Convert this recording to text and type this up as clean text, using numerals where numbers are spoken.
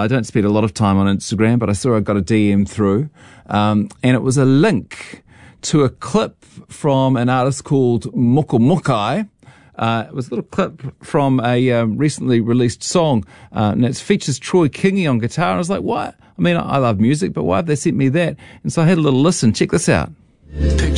I don't spend a lot of time on Instagram, but I saw I got a DM through, and it was a link to a clip from an artist called Mokomokai. It was a little clip from a recently released song, and it features Troy Kingi on guitar. And I was like, what? I mean, I love music, but why have they sent me that? And so I had a little listen. Check this out.